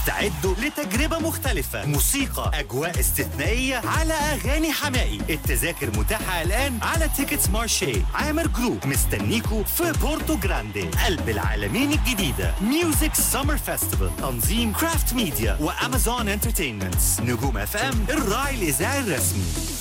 استعدوا لتجربة مختلفة، موسيقى، أجواء استثنائية على أغاني حمائي. التذاكر متاحة الآن على تيكتس مارشي. عامر جروب مستنيكو في بورتو جراندي، قلب العالمين الجديدة. ميوزك سمر فيستيفال، تنظيم كرافت ميديا وأمازون انترتينمنت. نجوم FM الراعي الإذاعي الرسمي.